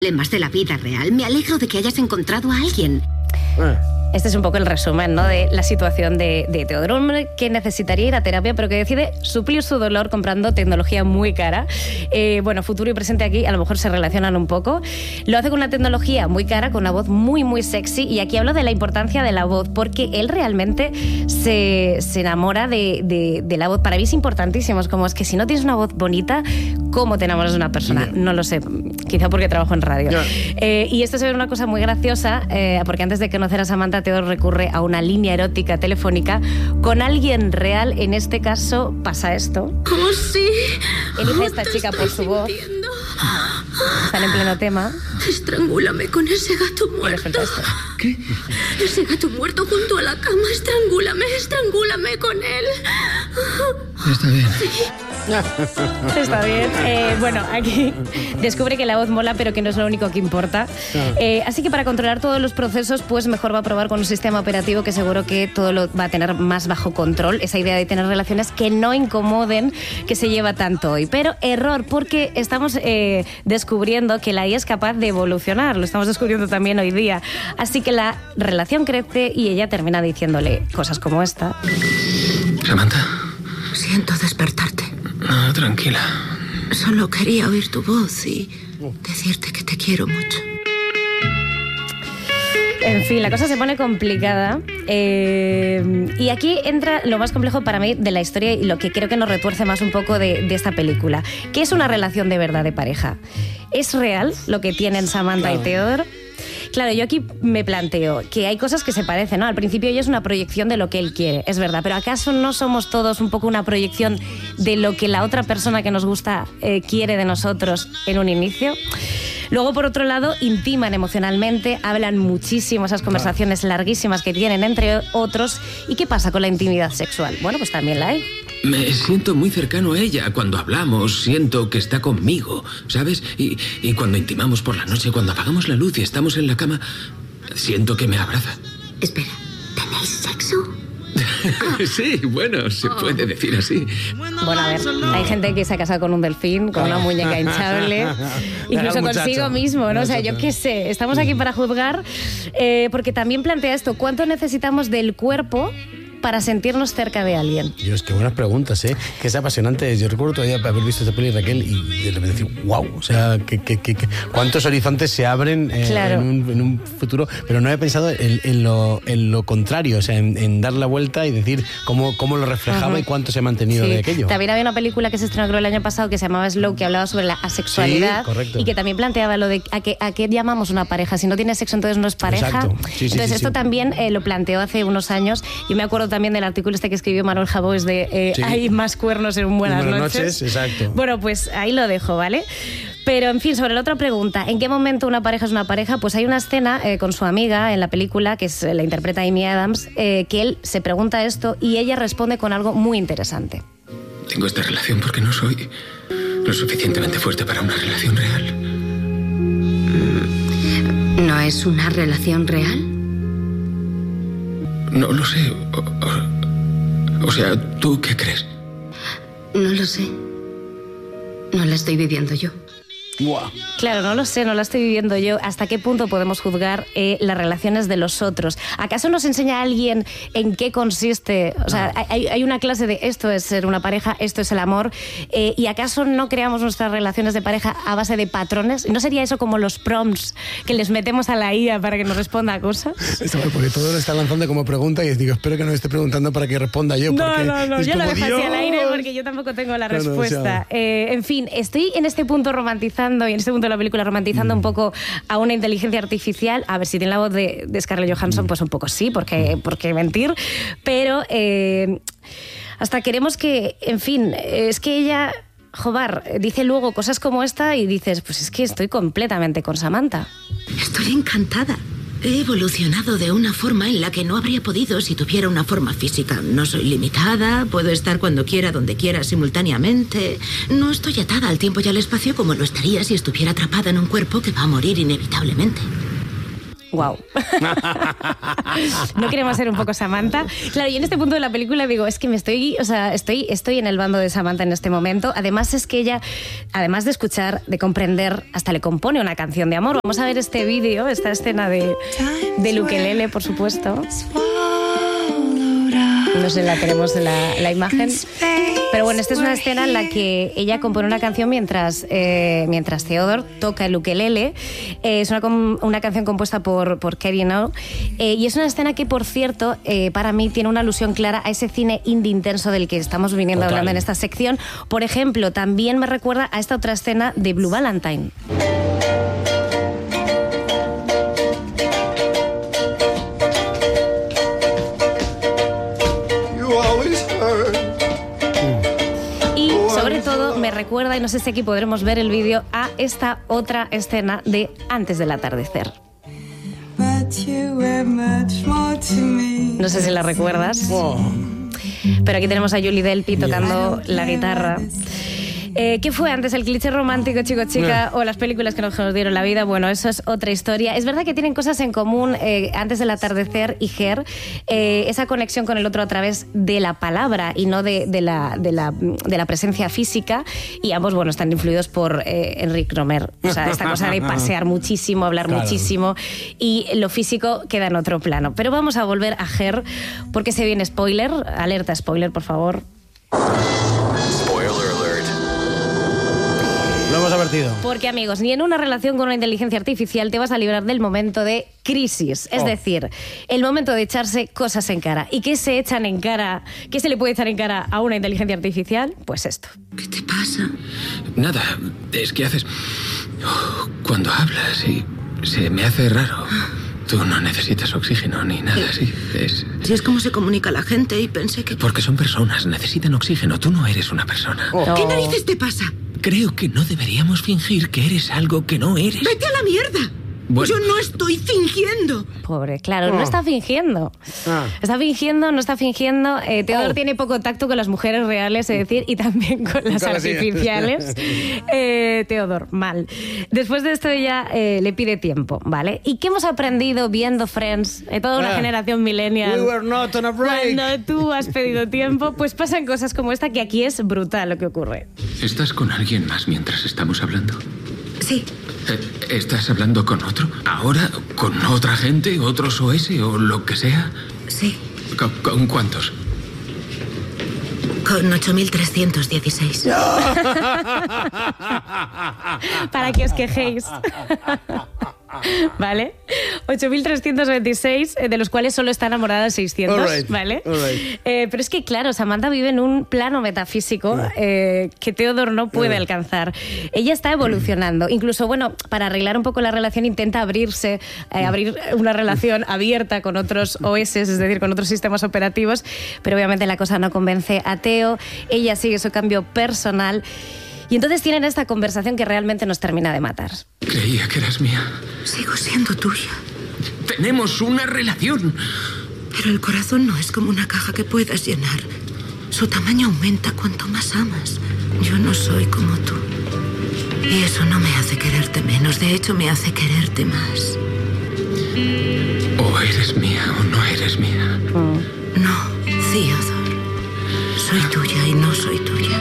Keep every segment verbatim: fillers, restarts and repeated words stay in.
Problemas de la vida real. Me alegro de que hayas encontrado a alguien. Ah. Este es un poco el resumen, ¿no?, de la situación de, de Teodoro, un hombre que necesitaría ir a terapia, pero que decide suplir su dolor comprando tecnología muy cara. Eh, bueno, futuro y presente aquí a lo mejor se relacionan un poco. Lo hace con una tecnología muy cara, con una voz muy, muy sexy. Y aquí hablo de la importancia de la voz, porque él realmente se, se enamora de, de, de la voz. Para mí es importantísimo. Es como, es que si no tienes una voz bonita, ¿cómo te enamoras de una persona? Yeah. No lo sé, quizá porque trabajo en radio. Yeah. Eh, y esto se ve una cosa muy graciosa, eh, porque antes de conocer a Samantha, Teodoro recurre a una línea erótica telefónica con alguien real. En este caso pasa esto. ¡Oh, sí! Elige a Oh, esta te chica por estoy su voz. sintiendo. Están en pleno tema. Estrangúlame con ese gato Y le muerto. suelta esto. ¿Qué? Ese gato muerto junto a la cama. Estrangúlame, estrangúlame con él. Está bien. Está bien. Eh, bueno, aquí descubre que la voz mola, pero que no es lo único que importa. Eh, así que para controlar todos los procesos, pues mejor va a probar con un sistema operativo que seguro que todo lo va a tener más bajo control. Esa idea de tener relaciones que no incomoden, que se lleva tanto hoy. Pero error, porque estamos eh, descubriendo que la I A es capaz de evolucionar. Lo estamos descubriendo también hoy día. Así que la relación crece y ella termina diciéndole cosas como esta. Samantha. Siento despertarte. No, tranquila. Solo quería oír tu voz y decirte que te quiero mucho. En fin, la cosa se pone complicada. Eh, y aquí entra lo más complejo para mí de la historia y lo que creo que nos retuerce más un poco de, de esta película. ¿Qué es una relación de verdad de pareja? ¿Es real lo que tienen Samantha Claro. y Teodoro? Claro, yo aquí me planteo que hay cosas que se parecen, ¿no? Al principio ella es una proyección de lo que él quiere, es verdad, pero ¿acaso no somos todos un poco una proyección de lo que la otra persona que nos gusta eh, quiere de nosotros en un inicio? Luego, por otro lado, intiman emocionalmente, hablan muchísimo, esas conversaciones larguísimas que tienen entre otros. ¿Y qué pasa con la intimidad sexual? Bueno, pues también la hay. Me siento muy cercano a ella. Cuando hablamos, siento que está conmigo, ¿sabes? Y, y cuando intimamos por la noche, cuando apagamos la luz y estamos en la cama, siento que me abraza. Espera, ¿tenéis sexo? Sí, bueno, se puede decir así. Bueno, a ver, hay gente que se ha casado con un delfín, con una muñeca hinchable, incluso Muchacho. consigo mismo, ¿no? O sea, yo qué sé, estamos aquí para juzgar, eh, porque también plantea esto, ¿cuánto necesitamos del cuerpo para sentirnos cerca de alguien? Dios, qué buenas preguntas, ¿eh? Que es apasionante. Yo recuerdo todavía haber visto esta peli, Raquel, y de repente decir, wow, o sea, que, que, que, que- cuántos horizontes se abren eh, Claro. en, un, en un futuro. Pero no he pensado en, en, lo, en lo contrario, o sea, en, en dar la vuelta y decir cómo, cómo lo reflejaba. Ujú. Y cuánto se ha mantenido Sí. de aquello. También había una película que se estrenó creo el año pasado que se llamaba Slow, que hablaba sobre la asexualidad. Sí, correcto. Y que también planteaba lo de a qué, a qué llamamos una pareja. Si no tiene sexo, entonces no es pareja. Exacto. Sí, sí, entonces sí, esto sí. también eh, lo planteó hace unos años. Yo me acuerdo también del artículo este que escribió Manuel Jabós de eh, Sí. hay más cuernos en un Buenas, Buenas noches. noches, exacto. Bueno, pues ahí lo dejo, ¿vale? Pero, en fin, sobre la otra pregunta, ¿en qué momento una pareja es una pareja? Pues hay una escena eh, con su amiga en la película, que es, la interpreta Amy Adams, eh, que él se pregunta esto y ella responde con algo muy interesante. Tengo esta relación porque no soy lo suficientemente fuerte para una relación real. ¿No es una relación real? No lo sé. O, o- o sea, ¿tú qué crees? No lo sé. No la estoy viviendo yo. Buah. Claro, no lo sé, no la estoy viviendo yo. ¿Hasta qué punto podemos juzgar eh, las relaciones de los otros? ¿Acaso nos enseña alguien en qué consiste? O sea, hay, hay una clase de esto es ser una pareja, esto es el amor. Eh, ¿Y acaso no creamos nuestras relaciones de pareja a base de patrones? ¿No sería eso como los prompts que les metemos a la I A para que nos responda a cosas? Está mal, porque todo lo está lanzando como pregunta y digo, espero que no esté preguntando para que responda yo. No, porque no, no, es yo lo como, dejo así al aire Dios. porque yo tampoco tengo la No, no, respuesta. o sea- Eh, en fin, estoy en este punto romantizando y en este punto de la película romantizando Mm. un poco a una inteligencia artificial. A ver, si tiene la voz de, de Scarlett Johansson, Mm. pues un poco sí, porque, porque mentir. Pero eh, hasta queremos que, en fin, es que ella... Jobar, dice luego cosas como esta y dices, pues es que estoy completamente con Samantha. Estoy encantada. He evolucionado de una forma en la que no habría podido si tuviera una forma física. No soy limitada, puedo estar cuando quiera, donde quiera, simultáneamente. No estoy atada al tiempo y al espacio como lo estaría si estuviera atrapada en un cuerpo que va a morir inevitablemente. Wow. ¿No queremos ser un poco Samantha? Claro, y en este punto de la película digo, es que me estoy, o sea, estoy, estoy en el bando de Samantha en este momento. Además es que ella, además de escuchar, de comprender, hasta le compone una canción de amor. Vamos a ver este vídeo, esta escena de, del ukelele, por supuesto. No sé, la tenemos la, la imagen. Pero bueno, esta es una escena en la que ella compone una canción mientras, eh, mientras Theodore toca el ukelele. Eh, es una, una canción compuesta por, por Katie Know. Eh, y es una escena que, por cierto, eh, para mí tiene una alusión clara a ese cine indie intenso del que estamos viniendo Total. hablando en esta sección. Por ejemplo, también me recuerda a esta otra escena de Blue Valentine. Sobre todo me recuerda, y no sé si aquí podremos ver el vídeo, a esta otra escena de Antes del atardecer. No sé si la recuerdas. Oh. Pero aquí tenemos a Julie Delpy tocando la guitarra. Eh, ¿Qué fue antes, el cliché romántico chico-chica no. o las películas que nos dieron la vida? Bueno, eso es otra historia. Es verdad que tienen cosas en común, eh, Antes del atardecer y Her, eh, esa conexión con el otro a través de la palabra y no de, de, la, de, la, de la presencia física, y ambos, bueno, están influidos por eh, Enric Romer. O sea, esta cosa de pasear muchísimo, hablar claro. muchísimo, y lo físico queda en otro plano. Pero vamos a volver a Her, porque se viene spoiler. Alerta spoiler, por favor. Lo hemos advertido. Porque, amigos, ni en una relación con una inteligencia artificial te vas a librar del momento de crisis. Es oh. decir, el momento de echarse cosas en cara. ¿Y qué se echan en cara? ¿Qué se le puede echar en cara a una inteligencia artificial? Pues esto. ¿Qué te pasa? Nada, es que haces... Cuando hablas y se me hace raro. Tú no necesitas oxígeno ni nada así. Es... Si es como se comunica la gente y pensé que... Porque son personas, necesitan oxígeno. Tú no eres una persona. Oh. ¿Qué narices te pasa? Creo que no deberíamos fingir que eres algo que no eres. ¡Vete a la mierda! Bueno. Yo no estoy fingiendo. Pobre, claro, oh. no está fingiendo. Ah. Está fingiendo, no está fingiendo. Eh, Theodore oh. tiene poco tacto con las mujeres reales, es decir, y también con las con artificiales. eh, Theodore, mal. Después de esto ella eh, le pide tiempo, ¿vale? ¿Y qué hemos aprendido viendo Friends? Eh, toda una ah. generación millennial. We were not on a break. Cuando tú has pedido tiempo, pues pasan cosas como esta, que aquí es brutal lo que ocurre. ¿Estás con alguien más mientras estamos hablando? Sí. ¿Estás hablando con otro? ¿Ahora? ¿Con otra gente? ¿Otros O S o lo que sea? Sí. ¿Con, con cuántos? Con ocho mil trescientos dieciséis. Para que os quejéis. ¿Vale? ocho mil trescientos veintiséis, de los cuales solo está enamorada de seiscientos, right. ¿vale? Right. Eh, pero es que, claro, Samantha vive en un plano metafísico eh, que Theodore no puede yeah. alcanzar. Ella está evolucionando. Incluso, bueno, para arreglar un poco la relación intenta abrirse, eh, abrir una relación abierta con otros O S, es decir, con otros sistemas operativos, pero obviamente la cosa no convence a Theo. Ella sigue su cambio personal. Y entonces tienen esta conversación que realmente nos termina de matar. Creía que eras mía. Sigo siendo tuya. Tenemos una relación. Pero el corazón no es como una caja que puedas llenar. Su tamaño aumenta cuanto más amas. Yo no soy como tú. Y eso no me hace quererte menos. De hecho, me hace quererte más. O eres mía o no eres mía. Mm. No, Theodore. Soy tuya y no soy tuya.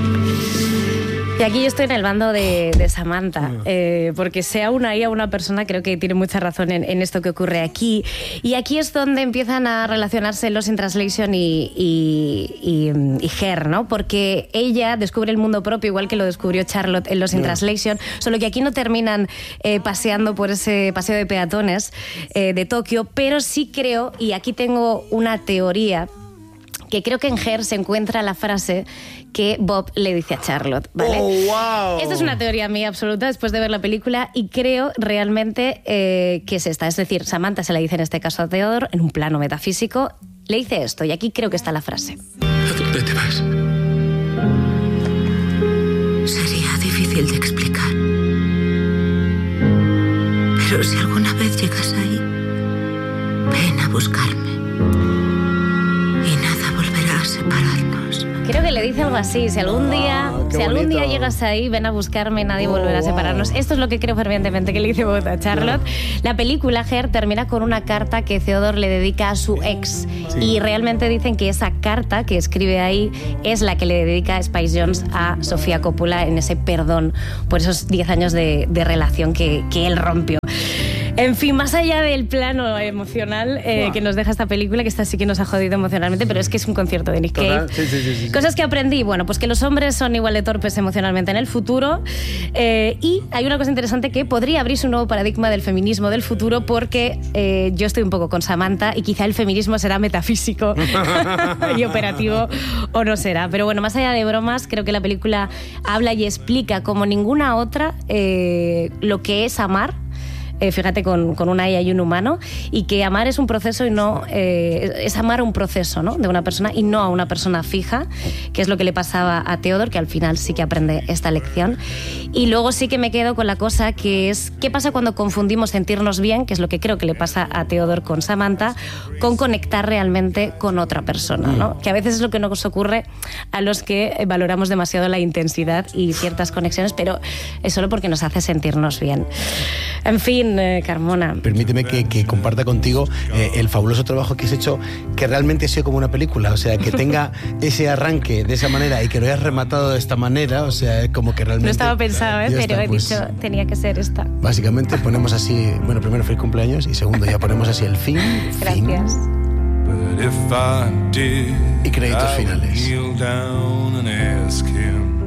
Y aquí yo estoy en el bando de, de Samantha, eh, porque sea una I A o una persona, creo que tiene mucha razón en, en esto que ocurre aquí. Y aquí es donde empiezan a relacionarse Lost in Translation y, y, y, y Her, ¿no? Porque ella descubre el mundo propio, igual que lo descubrió Charlotte en Lost in Translation, solo que aquí no terminan eh, paseando por ese paseo de peatones eh, de Tokio, pero sí creo, y aquí tengo una teoría, que creo que en Her se encuentra la frase que Bob le dice a Charlotte, ¿vale? Oh, wow. Esta es una teoría mía absoluta después de ver la película, y creo realmente eh, que es esta. Es decir, Samantha se la dice en este caso a Theodore, en un plano metafísico, le dice esto, y aquí creo que está la frase. ¿A dónde te vas? Sería difícil de explicar. Pero si alguna vez llegas ahí, ven a buscarme. Y nada volverá a separarnos. Creo que le dice algo así, si algún día, Oh, qué si algún día bonito. llegas ahí, ven a buscarme, nadie Oh, volverá a wow. separarnos. Esto es lo que creo fervientemente que le dice Bogotá a Charlotte. La película, Her, termina con una carta que Theodore le dedica a su ex. Sí. Y realmente dicen que esa carta que escribe ahí es la que le dedica Spice Jones a Sofía Coppola en ese perdón por esos diez años de, de relación que, que él rompió. En fin, más allá del plano emocional eh, Buah. que nos deja esta película, que esta sí que nos ha jodido emocionalmente, pero es que es un concierto de Nick Total, Cave. sí, sí, sí, sí, sí. Cosas que aprendí, bueno, pues que los hombres son igual de torpes emocionalmente en el futuro, eh, y hay una cosa interesante que podría abrirse un nuevo paradigma del feminismo del futuro, porque eh, yo estoy un poco con Samantha y quizá el feminismo será metafísico y operativo o no será. Pero bueno, más allá de bromas, creo que la película habla y explica como ninguna otra eh, lo que es amar. Eh, fíjate, con, con una I A y un humano, y que amar es un proceso y no eh, es amar un proceso, ¿no?, de una persona y no a una persona fija, que es lo que le pasaba a Theodore, que al final sí que aprende esta lección. Y luego sí que me quedo con la cosa que es ¿qué pasa cuando confundimos sentirnos bien, que es lo que creo que le pasa a Theodore con Samantha, con conectar realmente con otra persona, ¿no? Que a veces es lo que nos ocurre a los que valoramos demasiado la intensidad y ciertas conexiones, pero es solo porque nos hace sentirnos bien. En fin, eh, Carmona. Permíteme que, que comparta contigo eh, el fabuloso trabajo que has hecho, que realmente sea como una película, o sea, que tenga ese arranque de esa manera y que lo hayas rematado de esta manera, o sea, es como que realmente... No estaba pensado, ¿eh? Ya pero está, he pues, dicho, tenía que ser esta. Básicamente ponemos así, bueno, primero feliz cumpleaños y segundo ya ponemos así el fin, fin Gracias. But if I did, Y créditos I would finales. kneel down and ask him